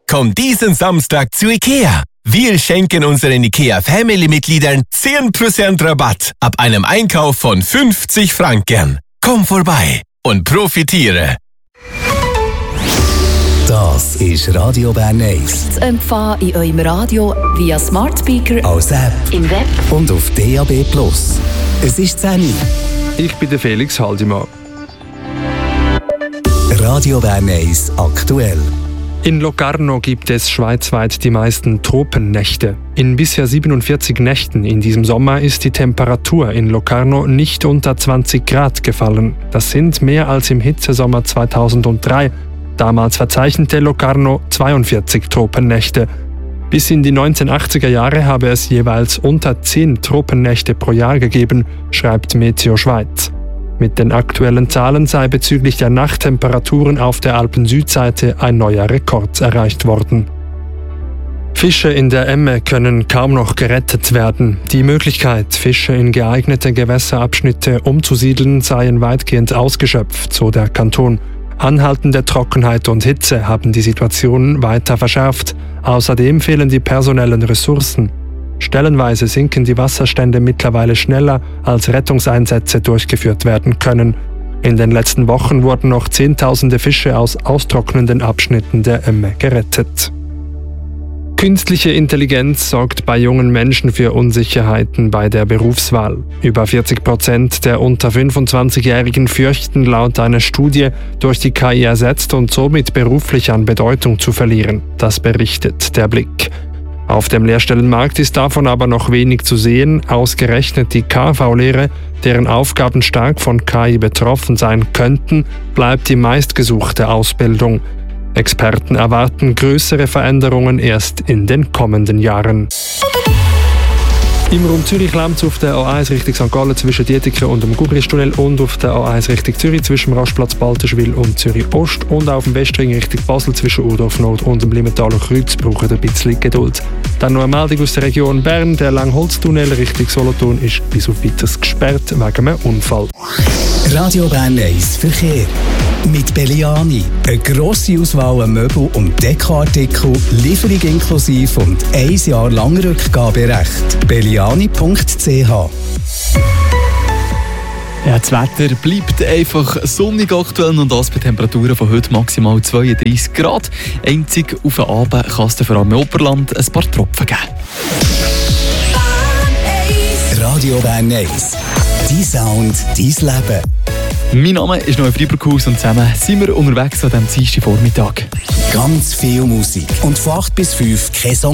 Komm diesen Samstag zu IKEA. Wir schenken unseren IKEA-Family-Mitgliedern 10% Rabatt ab einem Einkauf von 50 Franken. Komm vorbei und profitiere. Das ist Radio Bern 1. Zu empfangen in eurem Radio via Smart Speaker, als App, im Web und auf DAB+. Es ist 10 Uhr. Ich bin der Felix Haldimann. Radio Bern 1 aktuell. In Locarno gibt es schweizweit die meisten Tropennächte. In bisher 47 Nächten in diesem Sommer ist die Temperatur in Locarno nicht unter 20 Grad gefallen. Das sind mehr als im Hitzesommer 2003. Damals verzeichnete Locarno 42 Tropennächte. Bis in die 1980er Jahre habe es jeweils unter 10 Tropennächte pro Jahr gegeben, schreibt Meteo Schweiz. Mit den aktuellen Zahlen sei bezüglich der Nachttemperaturen auf der Alpen-Südseite ein neuer Rekord erreicht worden. Fische in der Emme können kaum noch gerettet werden. Die Möglichkeit, Fische in geeignete Gewässerabschnitte umzusiedeln, seien weitgehend ausgeschöpft, so der Kanton. Anhaltende Trockenheit und Hitze haben die Situation weiter verschärft. Außerdem fehlen die personellen Ressourcen. Stellenweise sinken die Wasserstände mittlerweile schneller, als Rettungseinsätze durchgeführt werden können. In den letzten Wochen wurden noch Zehntausende Fische aus austrocknenden Abschnitten der Emme gerettet. Künstliche Intelligenz sorgt bei jungen Menschen für Unsicherheiten bei der Berufswahl. Über 40% der unter 25-Jährigen fürchten laut einer Studie, durch die KI ersetzt und somit beruflich an Bedeutung zu verlieren. Das berichtet der Blick. Auf dem Lehrstellenmarkt ist davon aber noch wenig zu sehen. Ausgerechnet die KV-Lehre, deren Aufgaben stark von KI betroffen sein könnten, bleibt die meistgesuchte Ausbildung. Experten erwarten größere Veränderungen erst in den kommenden Jahren. Im Raum Zürich läuft es auf der A1 Richtung St. Gallen zwischen Dietiken und dem Gubristunnel und auf der A1 Richtung Zürich zwischen dem Rastplatz Balterschwil und Zürich Ost und auf dem Westring Richtung Basel zwischen Urdorf Nord und dem Limmentaler Kreuz brauchen ein bisschen Geduld. Dann noch eine Meldung aus der Region Bern. Der Langholztunnel Richtung Solothurn ist bis auf Weiteres gesperrt wegen einem Unfall. Radio Bern 1 Verkehr. Mit Belliani. Eine grosse Auswahl an Möbel- und Dekoartikel, Lieferung inklusive und 1 Jahr lang Rückgaberecht. Belliani.ch. Ja, das Wetter bleibt einfach sonnig aktuell und das bei Temperaturen von heute maximal 32 Grad. Einzig auf den Abend kann es vor allem im Oberland ein paar Tropfen geben. Radio Bern 1. Dein Sound, dein Leben. Mein Name ist Noel Freiburghaus und zusammen sind wir unterwegs an diesem Dienstagvormittag. Ganz viel Musik und von 8 bis 5 kein Song.